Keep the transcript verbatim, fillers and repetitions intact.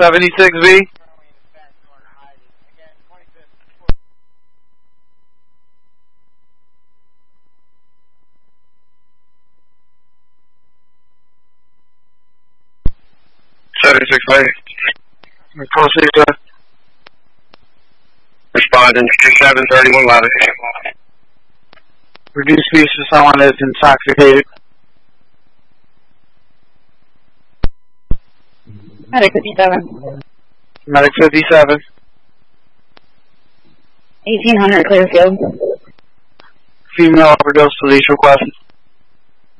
seventy-six B. seventy-six B. Proceed, sir. Responding to seven thirty-one eleven. Reduce speech to someone that's intoxicated. Medic fifty-seven. Medic fifty-seven. eighteen hundred Clearfield. Female overdose police requested.